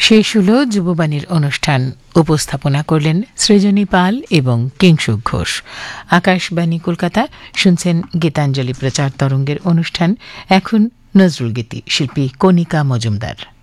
শেষ হল যুববাণীর অনুষ্ঠান। উপস্থাপনা করলেন সৃজনী পাল এবং কিংশুক ঘোষ। আকাশবাণী কলকাতা, শুনছেন গীতাঞ্জলি প্রচার তরঙ্গের অনুষ্ঠান। এখন নজরুল গীতি, শিল্পী কণিকা মজুমদার।